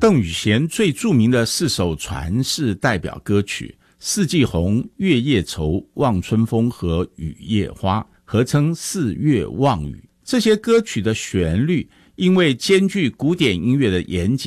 邓雨贤最著名的4首传世代表歌曲《四季红》《月夜愁》《望春风》和《雨夜花》，合称四月望雨。这些歌曲的旋律因为兼具古典音乐的严谨